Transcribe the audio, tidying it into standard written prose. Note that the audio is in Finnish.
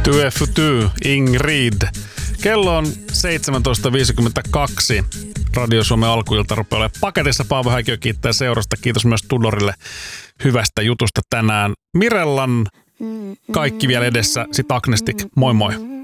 Tue futu, Ingrid. Kello on 17.52. Radio Suomen alkuilta rupeaa olemaan paketissa. Paavo Häikö kiittää seurasta. Kiitos myös Tudorille hyvästä jutusta tänään. Mirellan kaikki vielä edessä. Sitten Agnestik. Moi moi.